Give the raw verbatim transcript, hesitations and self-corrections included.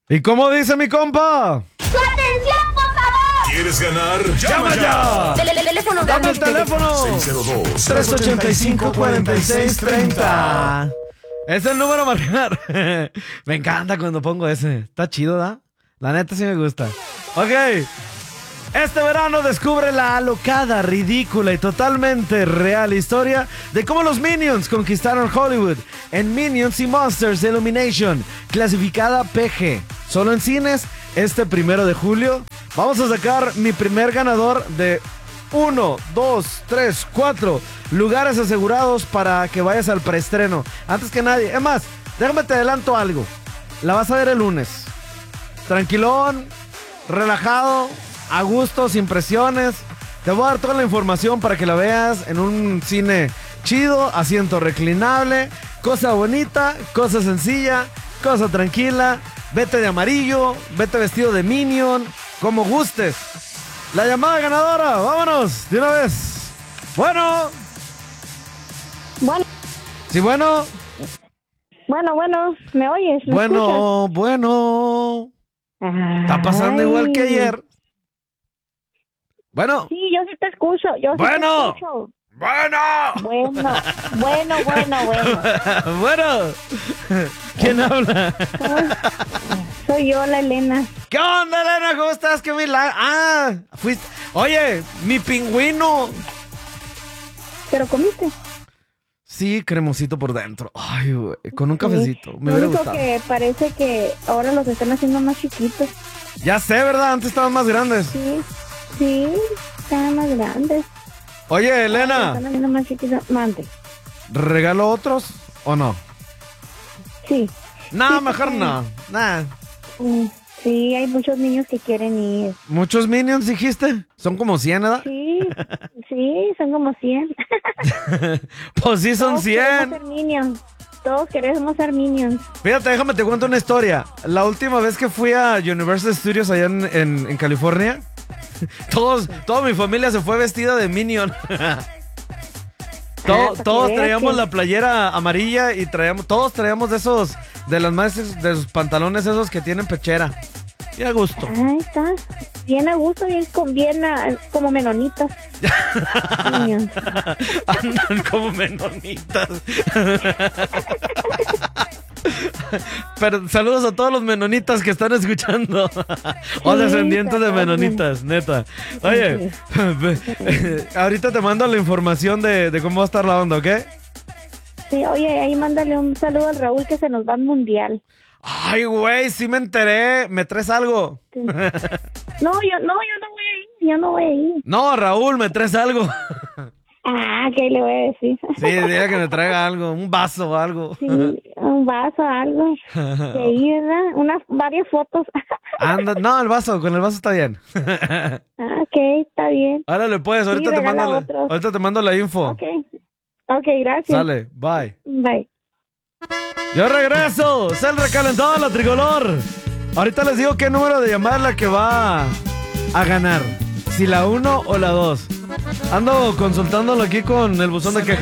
¿Y cómo dice mi compa? ¡Su atención, por favor! ¿Quieres ganar? ¡Llama ya! Tele- tele- teléfono, ¡Dame el teléfono! seis cero dos, tres ocho cinco, cuatro seis tres cero. Es el número a marcar. Me encanta cuando pongo ese. Está chido, ¿da? La neta sí me gusta. Ok. Este verano descubre la alocada, ridícula y totalmente real historia de cómo los Minions conquistaron Hollywood en Minions y Monsters Illumination, clasificada P G. Solo en cines este primero de julio. Vamos a sacar mi primer ganador de uno, dos, tres, cuatro lugares asegurados para que vayas al preestreno. Antes que nadie. Es más, déjame te adelanto algo. La vas a ver el lunes. Tranquilón, relajado, a gusto, sin presiones. Te voy a dar toda la información para que la veas en un cine chido, asiento reclinable, cosa bonita, cosa sencilla, cosa tranquila. Vete de amarillo, vete vestido de Minion, como gustes. La llamada ganadora, vámonos, de una vez. Bueno. Bueno. Sí, bueno. Bueno, bueno, ¿me oyes? ¿Me Bueno, escuchas? Bueno. Está pasando Ay. igual que ayer. Bueno. Sí, yo sí te escucho. Yo sí Bueno. te escucho. Bueno. Bueno, bueno, bueno, bueno. Bueno. ¿Quién habla? Soy yo, la Elena. ¿Qué onda, Elena? ¿Cómo estás? ¡Qué milagro! Ah, fuiste. Oye, mi pingüino. ¿Pero comiste? Sí, cremosito por dentro. Ay, güey, con un Sí. cafecito. Me Lo hubiera único gustado. que parece que ahora los están haciendo más chiquitos. Ya sé, ¿verdad? Antes estaban más grandes. Sí, sí, están más grandes. Oye, Los Elena, están haciendo más chiquitos. Mande. ¿regalo otros o no? Sí. No, Sí, mejor porque- no. Nah. Mm, Sí, hay muchos niños que quieren ir. ¿Muchos Minions dijiste? Son como cien, ¿verdad? Sí, sí, son como cien. Pues sí, son Todos queremos cien. ser Minions. Todos queremos ser Minions. Fíjate, déjame te cuento una historia. La última vez que fui a Universal Studios allá en, en- en California, todos, toda mi familia se fue vestida de Minion. To- para todos que veas traíamos que- la playera amarilla y traíamos, todos traíamos de esos, de las más, de sus pantalones esos que tienen pechera. Y a gusto. Ahí está. Bien a gusto, bien, con, bien ah, como menonitas. Minions. Andan como menonitas. Pero saludos a todos los menonitas que están escuchando. O Sí, descendientes de todos. menonitas, neta. Oye, ahorita te mando la información de, de cómo va a estar la onda, ¿ok? Sí, oye, ahí mándale un saludo al Raúl que se nos va al mundial. Ay, güey, sí me enteré. ¿Me traes algo? Sí. No, yo no, yo no voy a ir, yo no voy a ir. No, Raúl, ¿me traes algo? Ah, ¿qué le voy a decir? Sí, dile que me traiga algo, un vaso o algo. Sí, un vaso, algo. De ahí, ¿verdad? Unas, varias fotos. Anda, no, el vaso, con el vaso está bien. Ah, ok, está bien. Órale, pues, ahorita, Sí, te regala mando la, otros. ahorita te mando la info. Ok, ok, gracias. Sale, bye. Bye. Yo regreso, es el recalentado, la tricolor. Ahorita les digo qué número de llamada es la que va a ganar. Si la uno o la dos. Ando consultándolo aquí con el buzón de quejas.